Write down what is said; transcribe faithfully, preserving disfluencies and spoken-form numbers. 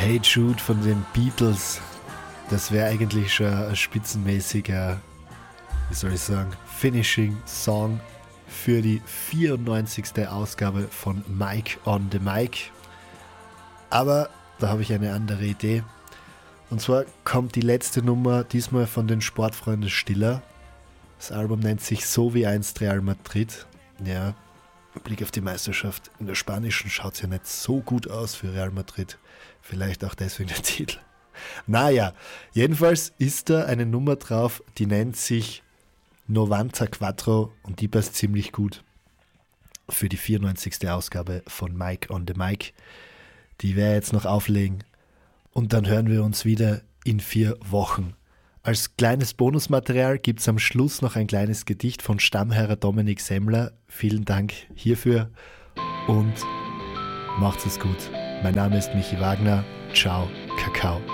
Hey Jude von den Beatles, das wäre eigentlich schon ein spitzenmäßiger, wie soll ich sagen, Finishing Song für die vierundneunzigste Ausgabe von Mike on the Mic. Aber da habe ich eine andere Idee. Und zwar kommt die letzte Nummer diesmal von den Sportfreunden Stiller. Das Album nennt sich So wie einst Real Madrid. Ja, Blick auf die Meisterschaft. In der Spanischen schaut es ja nicht so gut aus für Real Madrid. Vielleicht auch deswegen der Titel. Naja, jedenfalls ist da eine Nummer drauf, die nennt sich Novanta Quattro und die passt ziemlich gut für die vierundneunzigste Ausgabe von Mike on the Mic. Die werde ich jetzt noch auflegen und dann hören wir uns wieder in vier Wochen. Als kleines Bonusmaterial gibt es am Schluss noch ein kleines Gedicht von Stammherr Dominik Semmler. Vielen Dank hierfür und macht's es gut. Mein Name ist Michi Wagner. Ciao, Kakao.